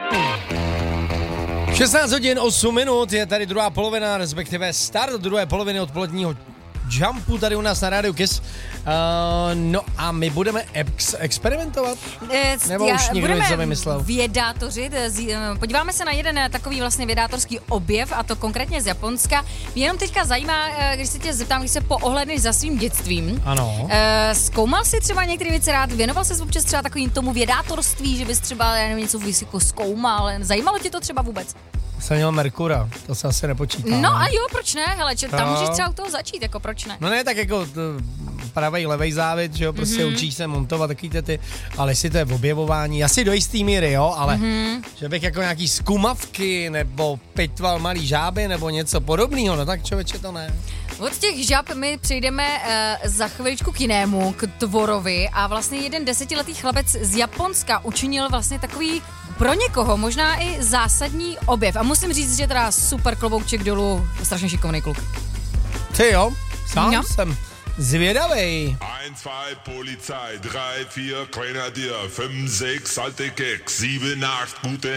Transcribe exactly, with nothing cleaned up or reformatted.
šestnáct hodin osm minut, je tady druhá polovina, respektive start druhé poloviny odpoledního Jumpu tady u nás na rádiu Kiss. Uh, no a my budeme ex- experimentovat? E, Nebo já, už někdo něco vymyslel? Budeme vědátořit. Podíváme se na jeden takový vlastně vědátorský objev, a to konkrétně z Japonska. Mě jenom teďka zajímá, když se tě zeptám, když se poohledneš za svým dětstvím. Ano. E, zkoumal jsi třeba některé věci rád? Věnoval jsi občas třeba takovým tomu vědátorství, že bys třeba já nevím, něco vysoko zkoumal? Zajímalo tě to třeba vůbec? Jsem měl Merkura, to se asi nepočítá. No a jo, proč ne? Hele, či, tam no. můžeš třeba u toho začít, jako proč ne? No ne, tak jako pravej, levej závit, že jo, prostě mm-hmm. učíš se montovat takový ty, ale jestli to je v objevování, asi do jistý míry, jo, ale mm-hmm. že bych jako nějaký zkumavky, nebo pitval malý žáby, nebo něco podobného, no tak člověče to ne. Od těch žab my přejdeme uh, za chviličku k jinému, k tvorovi, a vlastně jeden desetiletý chlapec z Japonska učinil vlastně takový pro někoho možná i zásadní objev. A musím říct, že teda super kloboukček dolů, strašně šikovný kluk. Ty jo, sám no. jsem zvědavej. eins, zwei, Polizei, drei, vier, Grenadier, fünf, sechs, alte Keks, sieben, acht, gute